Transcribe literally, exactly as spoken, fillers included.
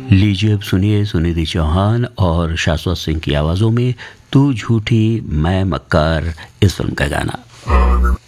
लीजिए अब सुनिए सुनिधि चौहान और शाश्वत सिंह की आवाज़ों में तू झूठी मैं मक्कार, इस फिल्म का गाना।